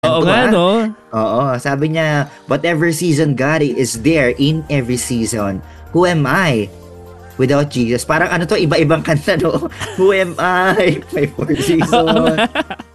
Oo to, nga, no? Oo, sabi niya, whatever season God is there in every season. Who am I without Jesus? Parang ano to, iba-ibang kanta, no? Who am I? May four Oo season. nga.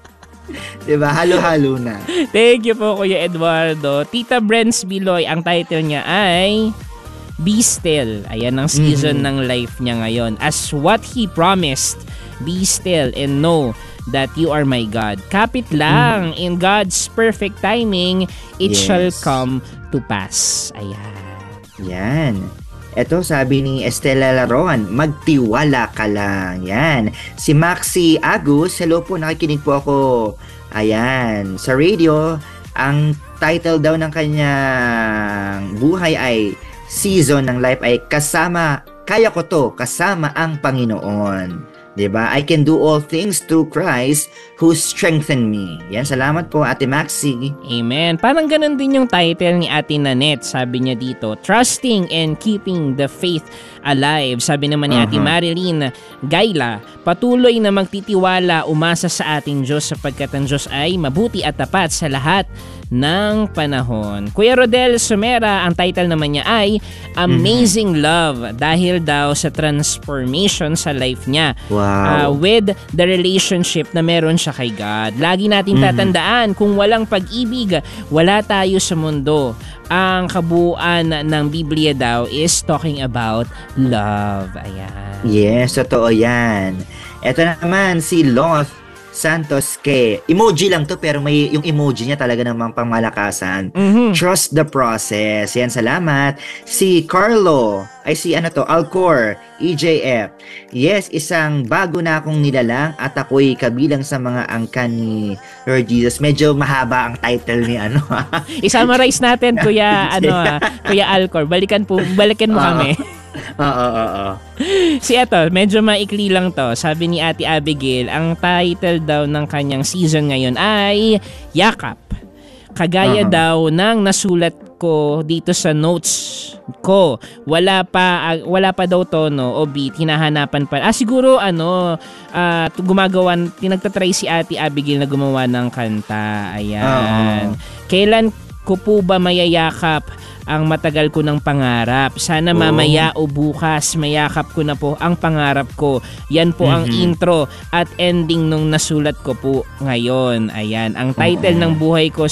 Diba? Halo-halo na. Thank you po, Kuya Eduardo. Tita Brens Biloy, ang title niya ay Be Still. Ayan ang season ng life niya ngayon. As what He promised, be still and know that you are my God. Kapit lang, in God's perfect timing, it shall come to pass. Ayan. Yan. Ito sabi ni Estela Laron, magtiwala ka lang. Yan. Si Maxi Agus, hello po, nakikinig po ako. Ayan. Sa radio, ang title daw ng kanyang buhay ay season ng life ay kaya ko to, kasama ang Panginoon. Diba? I can do all things through Christ who strengthened me. Yan, salamat po, Ate Maxi. Amen. Parang ganun din yung title ni Ate Nanette. Sabi niya dito, trusting and keeping the faith alive. Sabi naman ni Ate Marilyn Gaila, patuloy na magtitiwala, umasa sa ating Diyos sapagkat ang Diyos ay mabuti at tapat sa lahat ng panahon. Kuya Rodel Sumera, ang title naman niya ay Amazing Love dahil daw sa transformation sa life niya. Wow. With the relationship na meron siya kay God. Lagi nating tatandaan, kung walang pag-ibig, wala tayo sa mundo. Ang kabuuan ng Biblia daw is talking about love. Ayan. Yes, totoo yan. Ito naman si Loth Santos K. Emoji lang to pero may yung emoji niya talaga namang pangmalakasan. Trust the process. Yan, salamat. Si Carlo, Alcor, EJF. Yes, isang bago na akong nilalang at ako'y kabilang sa mga angkan ni Lord Jesus. Medyo mahaba ang title ni I-summarize natin, Kuya Kuya Alcor. Balikan mo kami. Oo. Medyo maikli lang to. Sabi ni Ate Abigail, ang title daw ng kanyang season ngayon ay Yakap. Kagaya daw ng nasulat ko dito sa notes ko. Wala pa daw tono o beat, hinahanapan pa. Siguro tinagtatry si Ate Abigail na gumawa ng kanta. Ayan. Kailan ko po ba mayayakap ang matagal ko ng pangarap? Sana mamaya o bukas mayakap ko na po ang pangarap ko. Yan po ang intro at ending nung nasulat ko po ngayon. Ayan, ang title ng buhay ko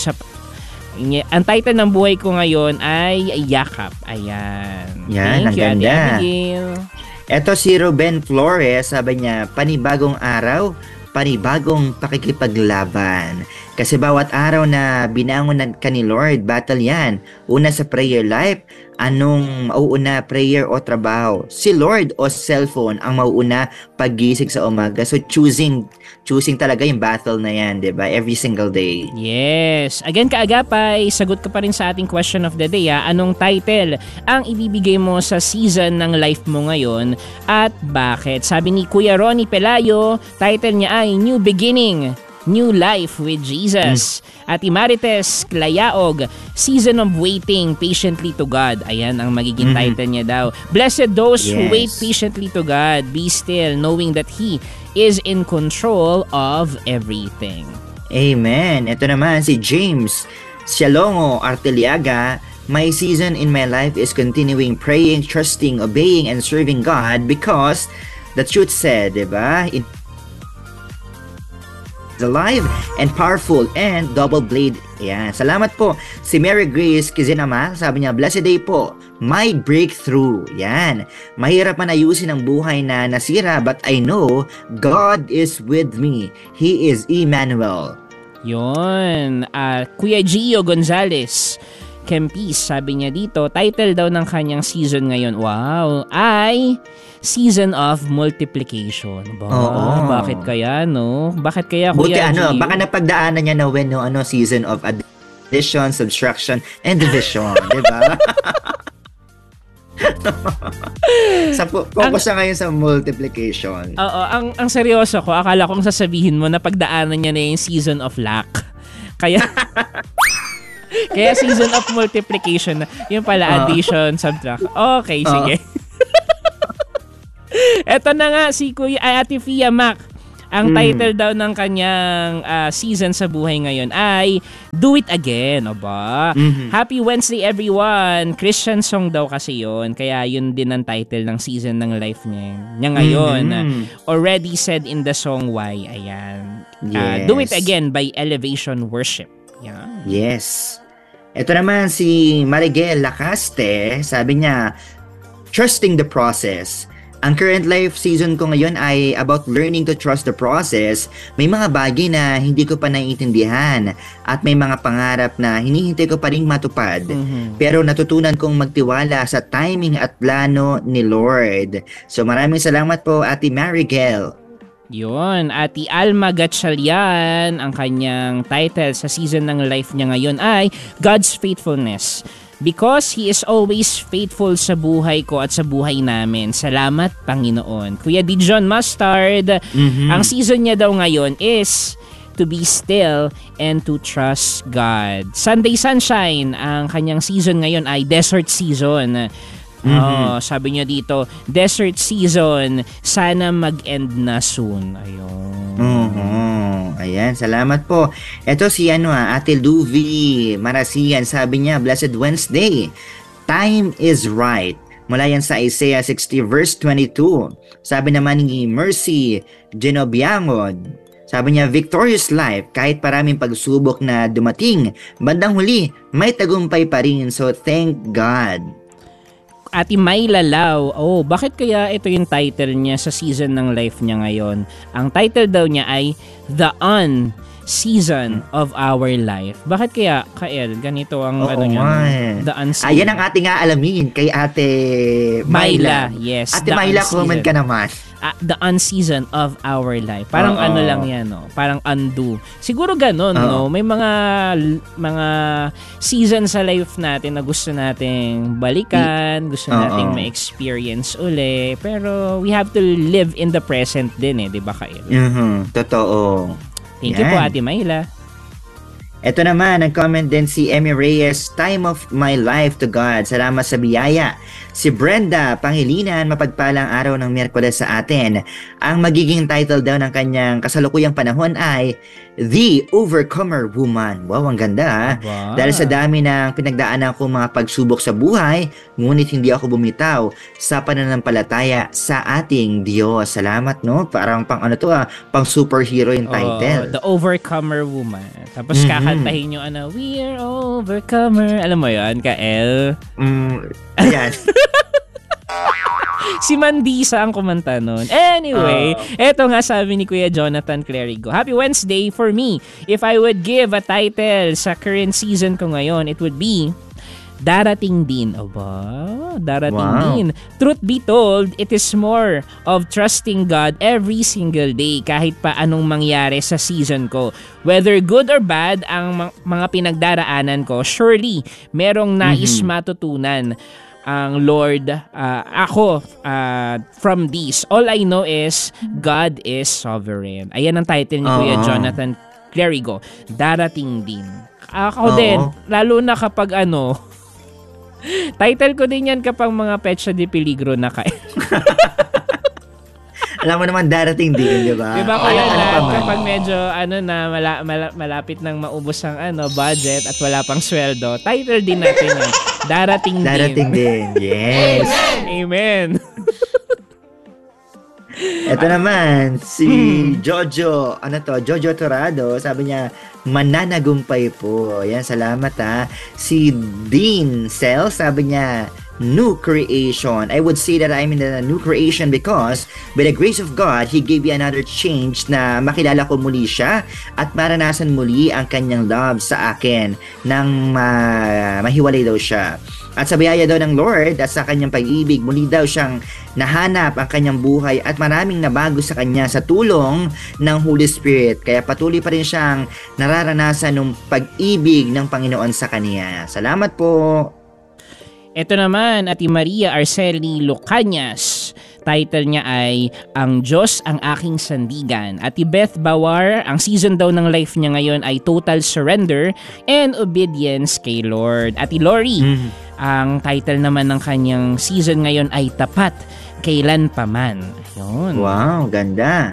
ngayon ay Yakap. Ayan. Yan, Thank you, ang ganda. Ate Abigail. Eto si Ruben Flores, sabi niya, panibagong araw, panibagong pakikipaglaban. Kasi bawat araw na binangon ka ni Lord, battle yan. Una sa prayer life, anong mauuna, prayer o trabaho? Si Lord o cellphone ang mauuna paggising sa umaga. So choosing talaga yung battle na yan, diba? Every single day. Yes. Again, kaagapay, sagot ka pa rin sa ating question of the day. Anong title ang ibibigay mo sa season ng life mo ngayon at bakit? Sabi ni Kuya Ronnie Pelayo, title niya ay New Beginning, New Life with Jesus. At Imarites Klayaog, Season of Waiting Patiently to God. Ayan ang magiging title niya daw. Blessed those who wait patiently to God. Be still, knowing that He is in control of everything. Amen. Ito naman si James Sialongo Arteliaga. My season in my life is continuing praying, trusting, obeying, and serving God because the truth said, diba? Alive and powerful and double blade. Yan. Salamat po. Si Mary Grace Kizinama, sabi niya, blessed day po. My breakthrough. Yan. Mahirap man ayusin ang buhay na nasira but I know God is with me. He is Emmanuel. Yon. Kuya Gio Gonzalez Kempis, sabi niya dito, title daw ng kanyang season ngayon, wow, ay Season of Multiplication. Bakit kaya, no? Bakit kaya, Kuya Gio? Baka napagdaanan niya na season of addition, subtraction, and division. Diba? Focus siya ngayon sa multiplication. Oo, ang seryoso ko, akala kong sasabihin mo na pagdaanan niya na yung season of luck. Kaya season of multiplication, yung pala addition, subtraction. Okay, sige. Eto na nga si Ate Fia Mac. Ang title daw ng kanyang season sa buhay ngayon ay Do It Again. Aba. Happy Wednesday everyone. Christian song daw kasi yon. Kaya yun din ang title ng season ng life niya ngayon. Already said in the song Why. Ayan. Yes. Do It Again by Elevation Worship. Yan. Yes. Ito naman si Marigel Lacaste. Sabi niya, trusting the process. Ang current life season ko ngayon ay about learning to trust the process. May mga bagay na hindi ko pa naiintindihan at may mga pangarap na hinihintay ko pa ring matupad. Pero natutunan kong magtiwala sa timing at plano ni Lord. So maraming salamat po, Ate Marigel. Yun, Ate Alma Gatchalian, ang kanyang title sa season ng life niya ngayon ay God's Faithfulness. Because He is always faithful sa buhay ko at sa buhay namin. Salamat, Panginoon. Kuya Dijon Mustard, ang season niya daw ngayon is to be still and to trust God. Sunday Sunshine, ang kanyang season ngayon ay desert season. Sabi niya dito, desert season, sana mag-end na soon. Ayun. Ayan, salamat po. Ito si Ate Luvi Marasian, sabi niya, Blessed Wednesday. Time is right. Mula yan sa Isaiah 60 verse 22. Sabi naman ni Mercy Genobiangod, sabi niya, victorious life, kahit maraming pagsubok na dumating, bandang huli, may tagumpay pa rin. So thank God. Ate Myla Lau, bakit kaya ito yung title niya sa season ng life niya ngayon? Ang title daw niya ay The Season of Our Life. Bakit kaya, Kael, ganito ang niya? The Unseason. Ayan ang ating alamin kay Ate Myla. Yes. Ate Myla, comment ka naman. The Unseason of Our Life. Parang lang yan, no? Parang undo. Siguro ganun, no? May mga season sa life natin na gusto nating balikan, gusto nating ma-experience uli. Pero we have to live in the present din, di ba, Kael? Totoo. Thank you po, Ate Myla. Ito naman, nag-comment din si Emmy Reyes, Time of My Life to God. Salamat sa biyaya. Si Brenda Pangilinan, mapagpalang araw ng Miyerkules sa atin. Ang magiging title daw ng kanyang kasalukuyang panahon ay The Overcomer Woman. Wow, ang ganda. Wow. Dahil sa dami ng pinagdaanan kong mga pagsubok sa buhay, ngunit hindi ako bumitaw sa pananampalataya sa ating Diyos. Salamat, no? Parang pang superhero yung title. The Overcomer Woman. Tapos kakantahin yung We are overcomer. Alam mo yun, Kael? Ayan. Si Mandisa ang kumanta nun. Anyway, eto nga sabi ni Kuya Jonathan Clerigo. Happy Wednesday for me. If I would give a title sa current season ko ngayon, it would be Darating Din. Darating din. Truth be told, it is more of trusting God every single day kahit pa anong mangyari sa season ko. Whether good or bad ang mga pinagdaraanan ko, surely merong nais matutunan ang Lord, from this. All I know is God is sovereign. Ayan ang title ni Kuya Jonathan Clerigo. Darating din. Ako din, lalo na kapag title ko din yan kapag mga Petsa de Peligro na kayo. Alam mo naman, darating din, di ba? Di ba kapag medyo malapit nang maubos ang budget at wala pang sweldo, title din natin yan. Darating din. Yes. Amen. Ito naman, si Jojo, Jojo Torado, sabi niya, mananagumpay po. Yan, salamat ha. Si Dean Cell, sabi niya, new creation. I would say that I'm in a new creation because by the grace of God, He gave me another change na makilala ko muli siya at maranasan muli ang kanyang love sa akin nang mahiwalay daw siya. At sa biyaya daw ng Lord at sa kanyang pag-ibig, muli daw siyang nahanap ang kanyang buhay at maraming nabago sa kanya sa tulong ng Holy Spirit. Kaya patuloy pa rin siyang nararanasan ng pag-ibig ng Panginoon sa kanya. Salamat po! Ito naman, Ate Maria Arceli Lucanyas. Title niya ay Ang Diyos ang Aking Sandigan. Ate Beth Bawar, ang season daw ng life niya ngayon ay Total Surrender and Obedience kay Lord. Ate Lori, ang title naman ng kanyang season ngayon ay Tapat Kailan Paman. Ayun. Wow, ganda.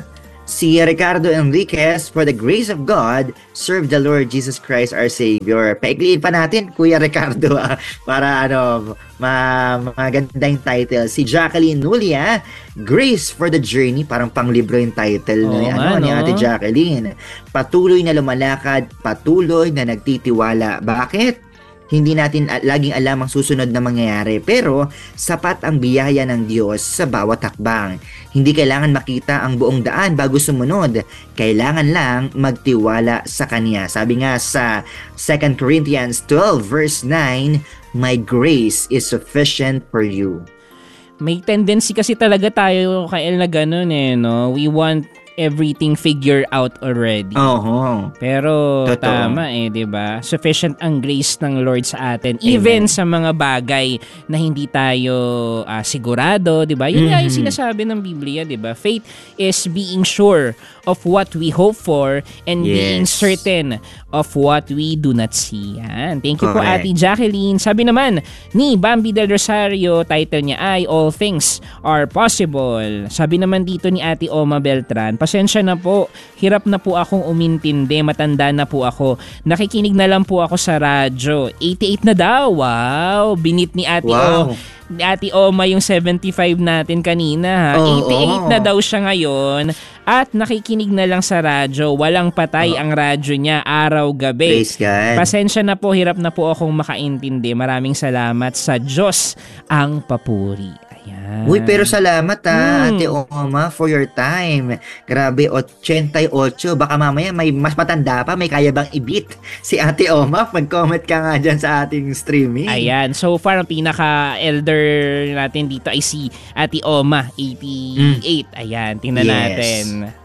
Si Ricardo Enriquez, for the grace of God, serve the Lord Jesus Christ our Savior. Paikliin pa natin, Kuya Ricardo, para maganda yung title. Si Jacqueline Nulia, Grace for the Journey, parang panglibro yung title ni Ate Jacqueline. Patuloy na lumalakad, patuloy na nagtitiwala. Bakit? Hindi natin laging alam ang susunod na mangyayari, pero sapat ang biyaya ng Diyos sa bawat hakbang. Hindi kailangan makita ang buong daan bago sumunod. Kailangan lang magtiwala sa Kanya. Sabi nga sa 2 Corinthians 12 verse 9, My grace is sufficient for you. May tendency kasi talaga tayo, Kael, na ganun no? We want everything figure out already. Pero totoo. Tama 'di ba? Sufficient ang grace ng Lord sa atin. Even sa mga bagay na hindi tayo sigurado, 'di ba? Yun nga yung sinasabi ng Biblia, 'di ba? Faith is being sure of what we hope for and being certain of what we do not see. Yan. Thank you po, Ate Jacqueline. Sabi naman ni Bambi Del Rosario, title niya ay All Things Are Possible. Sabi naman dito ni Ate Oma Beltran, pasensya na po, hirap na po akong umintindi, matanda na po ako. Nakikinig na lang po ako sa radyo. 88 na daw. Wow! Binit ni Ate Ate Oma yung 75 natin kanina. 88 na daw siya ngayon at nakikinig na lang sa radyo. Walang patay ang radyo niya araw-gabi. Praise God. Pasensya na po, hirap na po akong makaintindi. Maraming salamat, sa Diyos ang papuri. Ayan. Uy, pero salamat Ate Oma, for your time. Grabe, 88. Baka mamaya may mas matanda pa, may kaya bang i-beat si Ate Oma? Mag-comment ka nga dyan sa ating streaming. Ayan, so far ang pinaka-elder natin dito ay si Ate Oma, 88. Ayan, tingnan natin.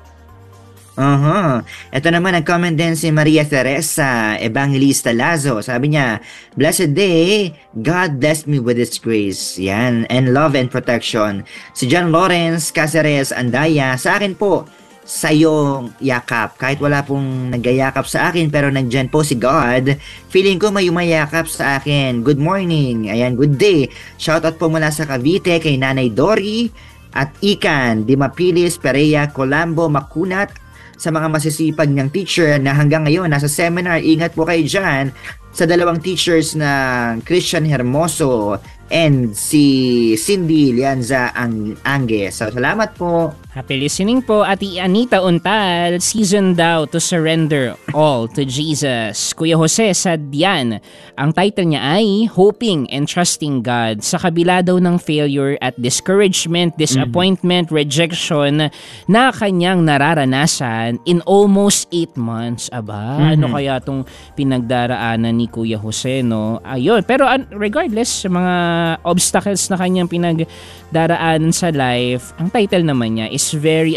Ito naman, nag-comment din si Maria Teresa Evangelista Lazo. Sabi niya, Blessed day, God blessed me with His grace. Yan, and love and protection. Si John Lawrence Caceres Andaya, sa akin po, sa iyong yakap. Kahit wala pong nagyayakap sa akin, pero nandyan po si God. Feeling ko may umayakap sa akin. Good morning. Ayan, good day. Shoutout po mula sa Cavite kay Nanay Dory at Ikan, Dimapilis, Perea, Colambo, Makunat, sa mga masisipag niyang teacher na hanggang ngayon nasa seminar. Ingat po kayo dyan sa dalawang teachers na Christian Hermoso and si Cindy Lianza Ange. So, salamat po. Happy listening po, Ate Anita Untal. Season daw to surrender all to Jesus. Kuya Jose Sadian, ang title niya ay Hoping and Trusting God sa kabila daw ng failure at discouragement, disappointment, rejection na kanyang nararanasan in almost 8 months. Ano kaya tong pinagdaraanan ni Kuya Jose, no? Ayun, pero regardless sa mga obstacles na kanyang pinagdaraanan sa life, ang title naman niya is very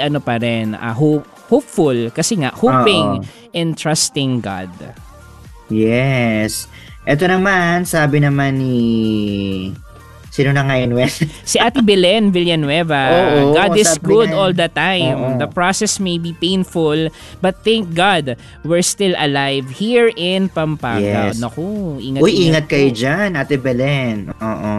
hopeful kasi nga hoping and trusting God. Yes. Ito naman, sabi naman ni sino na ngayon, Wes? Si Ate Belen Villanueva. God is good all the time. The process may be painful, but thank God we're still alive here in Pampanga. Yes. Naku, ingat kayo dyan, Ate Belen.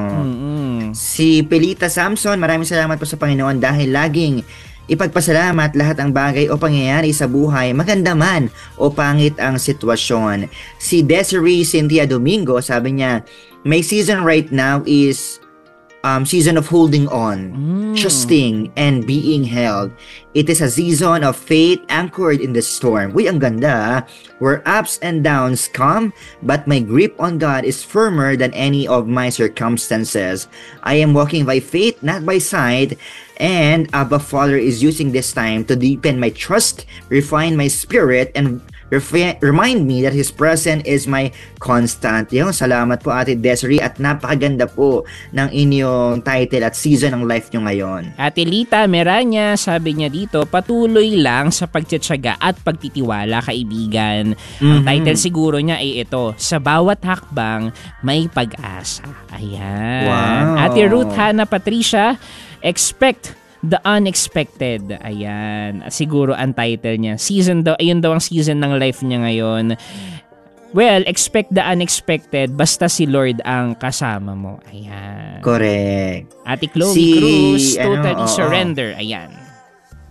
Si Pelita Samson, maraming salamat po sa Panginoon dahil laging ipagpasalamat lahat ang bagay o pangyayari sa buhay, maganda man o pangit ang sitwasyon. Si Desiree Cynthia Domingo, sabi niya, my season right now is season of holding on, trusting, and being held. It is a season of faith anchored in the storm. Uy, ang ganda. Where ups and downs come, but my grip on God is firmer than any of my circumstances. I am walking by faith, not by sight, and Abba Father is using this time to deepen my trust, refine my spirit, and remind me that His presence is my constant. Yung salamat po, Ate Desiree, at napakaganda po ng inyong title at season ng life nyo ngayon. Ate Lita Meranya, sabi niya dito, patuloy lang sa pagtitiyaga at pagtitiwala, kaibigan. Ang title siguro niya ay ito, sa bawat hakbang may pag-asa. Ayan. Wow. Ate Ruth Hannah Patricia, expect the unexpected. Ayan. Siguro ang title niya. Season daw, ayun daw ang season ng life niya ngayon. Well, expect the unexpected basta si Lord ang kasama mo. Ayan. Correct. Ate Chloe Cruz, totally surrender. Ayan.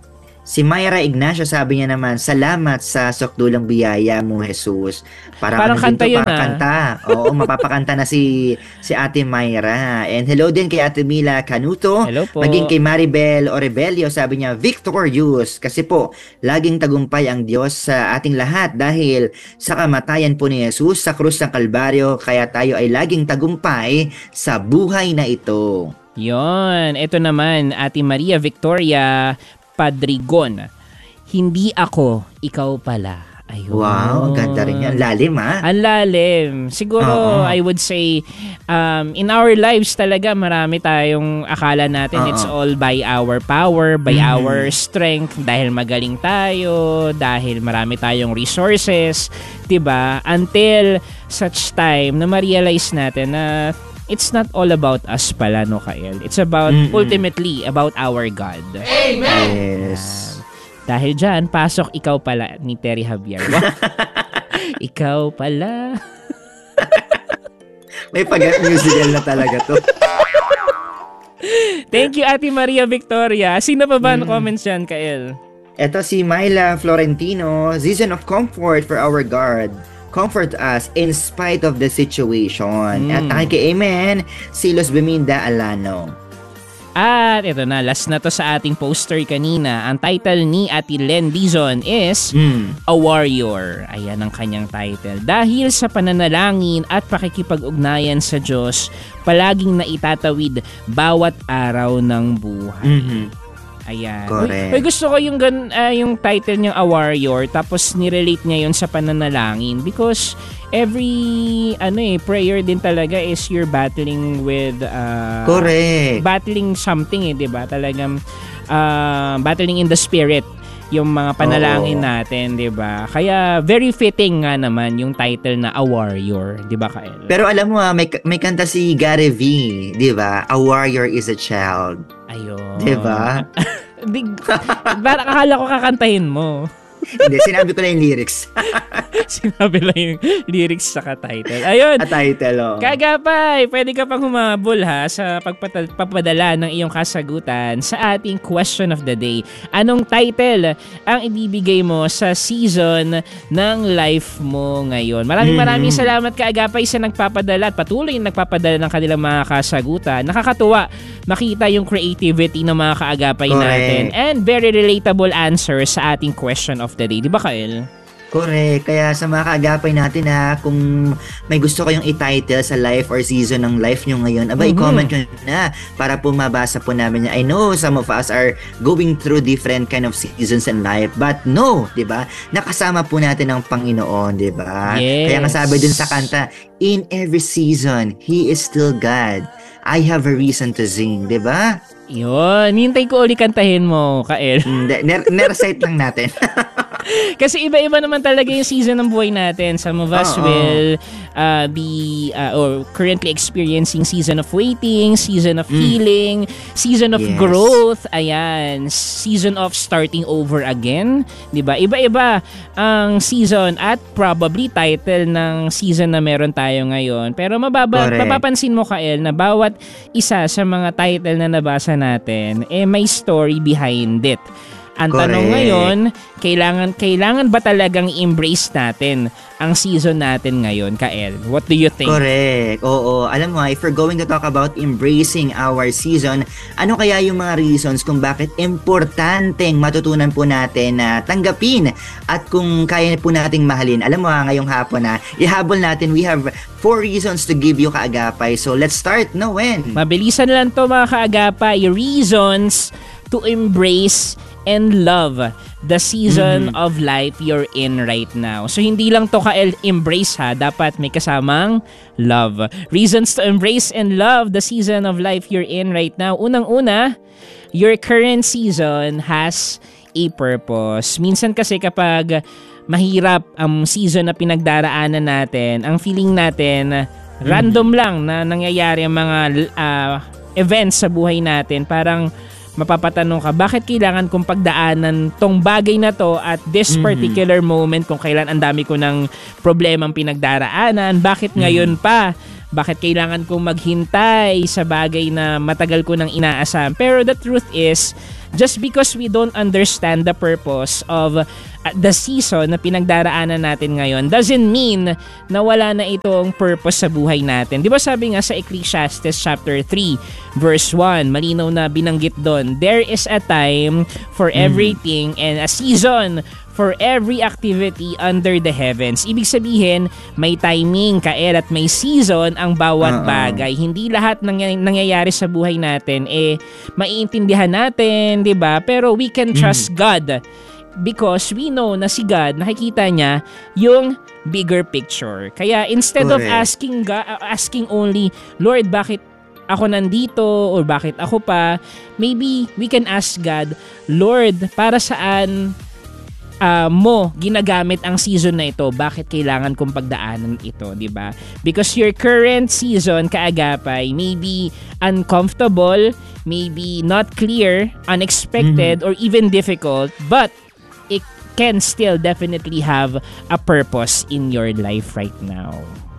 Si Myra Ignacio sabi niya naman, salamat sa sukdulang biyaya mo, Jesus. Parang kanta yun, parang kanta. Oo, mapapakanta na si Ate Myra. And hello din kay Ate Mila Canuto. Hello po. Maging kay Maribel Orebelio, sabi niya, victorious. Kasi po, laging tagumpay ang Diyos sa ating lahat dahil sa kamatayan po ni Jesus sa krus ng Kalbaryo, kaya tayo ay laging tagumpay sa buhay na ito. Yon, ito naman, Ate Maria Victoria Padrigon. Hindi ako, ikaw pala. Ayun. Wow, ang ganda rin yan. Lalim, ha? Ang lalim. Siguro, I would say, in our lives talaga, marami tayong akala natin it's all by our power, by our strength, dahil magaling tayo, dahil marami tayong resources, 'di ba? Until such time na ma-realize natin na it's not all about us pala, no, Kael? It's about, ultimately, about our God. Amen! Yes. Dahil dyan, pasok ikaw pala ni Terry Javier. Ikaw pala. May pag-musical na talaga to. Thank you, Ate Maria Victoria. Sino pa ba ang comments dyan, Kael? Ito si Myla Florentino, season of comfort for our God. Comfort us in spite of the situation. At amen, si Los Beminda Alano. At ito na, last na to sa ating poster kanina. Ang title ni Ate Len Dizon is A Warrior. Ayan ang kanyang title. Dahil sa pananalangin at pakikipag-ugnayan sa Diyos, palaging naitatawid bawat araw ng buhay. Ayan. Correct. Uy, gusto ko yung title niyang A Warrior, tapos nirelate niya yun sa pananalangin because every prayer din talaga is you're battling with correct. Battling something, 'di ba? Talagang battling in the spirit yung mga panalangin natin, 'di ba? Kaya very fitting nga naman yung title na A Warrior, 'di ba, Kael? Pero alam mo may kanta si Gary V, 'di ba? A warrior is a child. Ayun. 'Di ba? Parang akala ko kakantahin mo. Hindi, sinabi ko na yung lyrics. Sinabi lang yung lyrics sa title. Ayun. A title, Kagapay, pwede ka pang humabol ha sa pagpapadala ng iyong kasagutan sa ating question of the day. Anong title ang ibibigay mo sa season ng life mo ngayon? Maraming salamat, Kaagapay, sa nagpapadala at patuloy na nagpapadala ng kanilang mga kasagutan. Nakakatuwa makita yung creativity ng mga Kaagapay natin and very relatable answer sa ating question of the day. Di ba, Kael? Correct. Kaya sa mga kaagapay natin kung may gusto kayong i-title sa life or season ng life nyo ngayon, i-comment nyo na para po mabasa po namin yan. I know some of us are going through different kind of seasons in life, but no, di ba? Nakasama po natin ang Panginoon, di ba? Yes. Kaya nga sabi dun sa kanta, in every season, He is still God. I have a reason to sing, di ba? Yun, hintay ko ulit kantahin mo, Kael. Nerecite lang natin. Kasi iba-iba naman talaga yung season ng buhay natin. Some of us will be or currently experiencing season of waiting, season of healing, season of growth, ayan, season of starting over again, 'di ba? Iba-iba ang season at probably title ng season na meron tayo ngayon. Pero mapapansin mo, Kael, na bawat isa sa mga title na nabasa natin, may story behind it. Ang tanong ngayon, kailangan ba talagang i-embrace natin ang season natin ngayon, Kael? What do you think? Correct. Oo. Alam mo, if we're going to talk about embracing our season, ano kaya yung mga reasons kung bakit importanteng matutunan po natin na tanggapin at kung kaya po nating mahalin? Alam mo, ngayong hapon ihabol natin, we have 4 reasons to give you, Kaagapay. So, let's start, Wen? Mabilisan lang to, mga Kaagapay. Reasons to embrace and love the season of life you're in right now. So hindi lang to embrace ha, dapat may kasamang love. Reasons to embrace and love the season of life you're in right now. Unang-una, your current season has a purpose. Minsan kasi kapag mahirap ang season na pinagdaraanan natin, ang feeling natin random lang na nangyayari ang mga events sa buhay natin, parang mapapatanong ka, bakit kailangan kong pagdaanan tong bagay na to at this particular moment kung kailan ang dami ko ng problemang pinagdaraanan, bakit ngayon pa? Bakit kailangan kong maghintay sa bagay na matagal ko nang inaasam? Pero the truth is, Just because we don't understand the purpose of the season na pinagdaraanan natin ngayon doesn't mean na wala na itong purpose sa buhay natin. Di ba sabi nga sa Ecclesiastes chapter 3 verse 1, malinaw na binanggit doon, there is a time for everything and a season for every activity under the heavens. Ibig sabihin, may timing, Kael, at may season ang bawat bagay. Hindi lahat nangyayari sa buhay natin maiintindihan natin, 'di ba? Pero we can trust God because we know na si God, nakikita niya yung bigger picture. Kaya instead of asking only, Lord, bakit ako nandito or bakit ako pa, maybe we can ask God, Lord, para saan mo ginagamit ang season na ito? Bakit kailangan kong pagdaanan ito, 'di ba? Because your current season, kaagapay, may be uncomfortable, maybe not clear, unexpected, or even difficult, but it can still definitely have a purpose in your life right now.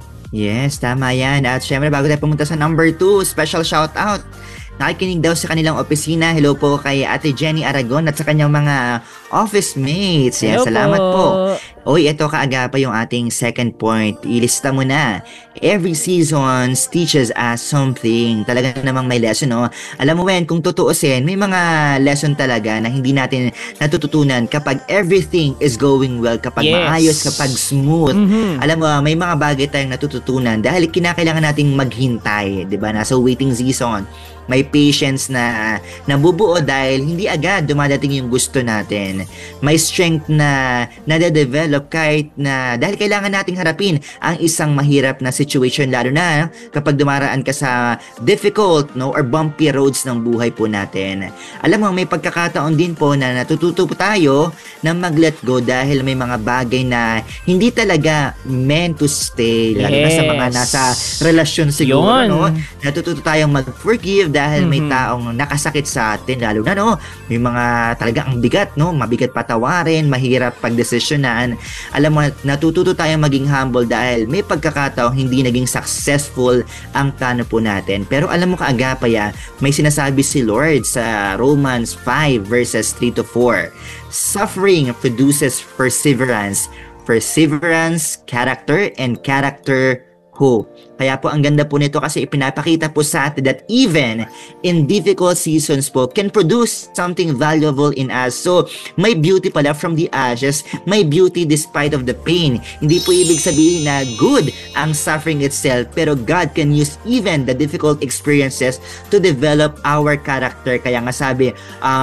Yes, tama yan. At syempre, bago tayo pumunta sa number 2, special shout out. Nakikinig daw sa kanilang opisina. Hello po kay Ate Jenny Aragon at sa kanyang mga office mates. Yes, salamat po. Oy, ito kaagapay yung ating second point. Ilista mo na. Every season teaches us something. Talaga namang may lesson, no? Alam mo, Wen, kung tutuusin, may mga lesson talaga na hindi natin natututunan kapag everything is going well, kapag maayos, kapag smooth. Alam mo, may mga bagay tayong natututunan dahil kinakailangan nating maghintay, 'di ba? Nasa waiting season. May patience na nabubuo dahil hindi agad dumadating yung gusto natin. May strength na nade-develop kahit na dahil kailangan nating harapin ang isang mahirap na situation, lalo na kapag dumaraan ka sa difficult, no, or bumpy roads ng buhay po natin. Alam mo, may pagkakataon din po na natututo po tayo na mag-let go dahil may mga bagay na hindi talaga meant to stay. Lalo na sa mga nasa relasyon siguro, no? Natututo tayong mag-forgive dahil may taong nakasakit sa atin, lalo na, no, may mga talaga ang bigat, no, mabigat patawarin, mahirap pagdesisyonan. Alam mo, natututo tayong maging humble dahil may pagkakataong hindi naging successful ang plano po natin. Pero alam mo, kaagapaya, may sinasabi si Lord sa Romans 5 verses 3 to 4. Suffering produces perseverance, perseverance, character, and character, hope. Kaya po ang ganda po nito kasi ipinapakita po sa atin that even in difficult seasons po can produce something valuable in us. So may beauty pala from the ashes, may beauty despite of the pain. Hindi po ibig sabihin na good ang suffering itself, pero God can use even the difficult experiences to develop our character. Kaya nga sabi,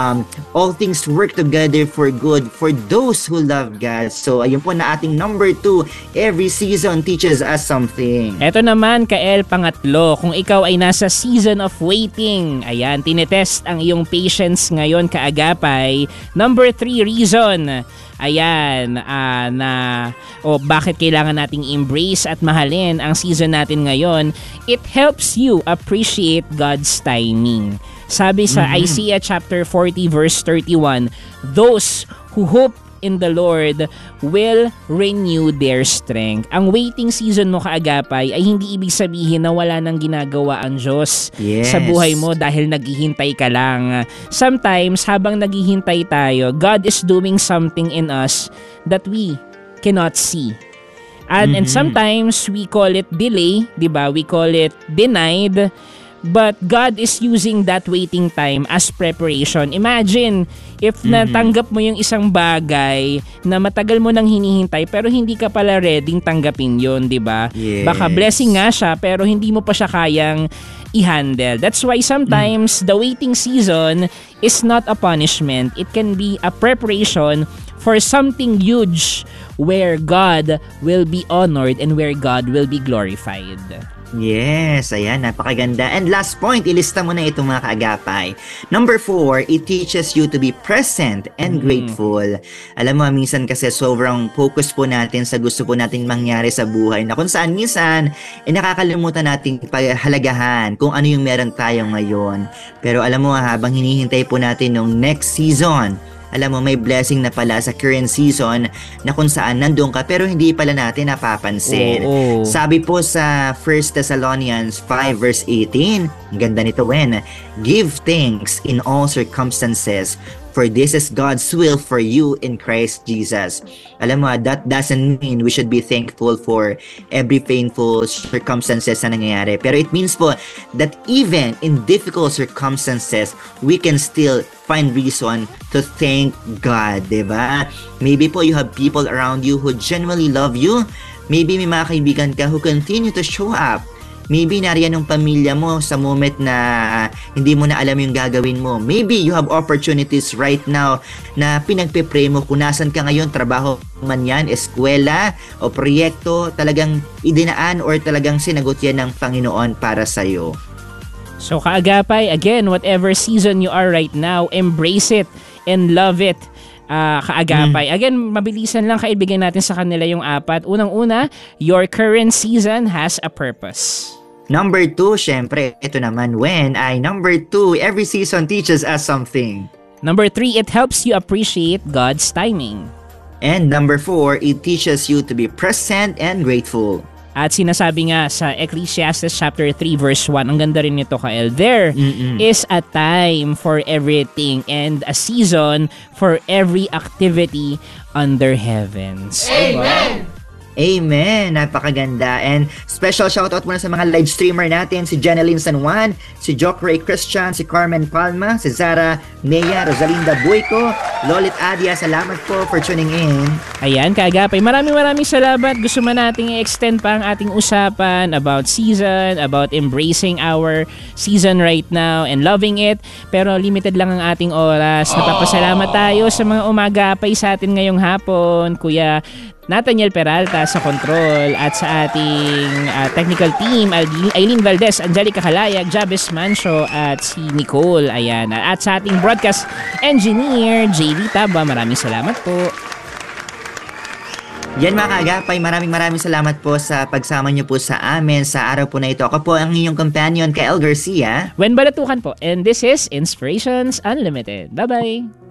all things work together for good for those who love God. So ayun po na ating number 2, every season teaches us something. Eto naman, Kael, pangatlo, kung ikaw ay nasa season of waiting, ayan, tinetest ang iyong patience ngayon, kaagapay. Number 3 reason, ayan, bakit kailangan nating embrace at mahalin ang season natin ngayon, it helps you appreciate God's timing. Sabi sa Isaiah chapter 40 verse 31, those who hope in the Lord will renew their strength. Ang waiting season mo, kaagapay, ay hindi ibig sabihin na wala nang ginagawa ang Diyos sa buhay mo dahil naghihintay ka lang. Sometimes, habang naghihintay tayo, God is doing something in us that we cannot see. And sometimes, we call it delay, diba? We call it denied. But God is using that waiting time as preparation. Imagine, if natanggap mo yung isang bagay na matagal mo nang hinihintay pero hindi ka pala ready tanggapin yun, di ba? Yes. Baka blessing nga siya pero hindi mo pa siya kayang i-handle. That's why sometimes the waiting season is not a punishment. It can be a preparation for something huge where God will be honored and where God will be glorified. Yes, ayan, napakaganda. And last point, ilista mo na ito, mga kaagapay. Number 4, it teaches you to be present and grateful. Alam mo, minsan kasi sobrang focus po natin sa gusto po nating mangyari sa buhay na kung saan minsan, nakakalimutan nating paghalagahan kung ano yung meron tayo ngayon. Pero alam mo, habang hinihintay po natin yung next season, alam mo, may blessing na pala sa current season na kung saan nandun ka pero hindi pala natin napapansin. Sabi po sa 1 Thessalonians 5 verse 18, ang ganda nito, Wen, give thanks in all circumstances, for this is God's will for you in Christ Jesus. Alam mo, that doesn't mean we should be thankful for every painful circumstances na nangyayari. Pero it means po that even in difficult circumstances, we can still find reason to thank God, diba? Maybe po you have people around you who genuinely love you. Maybe may mga kaibigan ka who continue to show up. Maybe nariyan ng pamilya mo sa moment na hindi mo na alam yung gagawin mo. Maybe you have opportunities right now na pinagpe-pray mo kung nasan ka ngayon, trabaho man yan, eskwela o proyekto, talagang idinaan or talagang sinagot yan ng Panginoon para sa'yo. So kaagapay, again, whatever season you are right now, embrace it and love it. Kaagapay. Again, mabilisan lang kaibigay natin sa kanila yung 4. Unang-una, your current season has a purpose. Number 2, syempre, ito naman, Wen, ay number 2, every season teaches us something. Number 3, it helps you appreciate God's timing. And number 4, it teaches you to be present and grateful. At sinasabi nga sa Ecclesiastes chapter 3 verse 1, ang ganda rin nito, Kael, there is a time for everything and a season for every activity under heavens. Amen! Amen! Napakaganda. And special shoutout muna sa mga live streamer natin, si Jeneline San Juan, si Jokray Christian, si Carmen Palma, si Zara Nea, Rosalinda Buico, Lolit Adia, salamat po for tuning in. Ayan, kaagapay. Maraming salamat. Gusto man nating i-extend pa ang ating usapan about season, about embracing our season right now and loving it. Pero limited lang ang ating oras. Napapasalamat tayo sa mga umagapay sa atin ngayong hapon. Kuya Nathaniel Peralta sa control at sa ating technical team, Aileen Valdez, Angelica Halayag, Jabez Mancio at si Nicole. Ayan. At sa ating broadcast engineer, JV Taba. Maraming salamat po. Yan mga kaagapay, maraming salamat po sa pagsama niyo po sa amin sa araw po na ito. Ako po ang inyong companion, Kael Garcia. Wen Balatukan po. And this is Inspirations Unlimited. Bye-bye!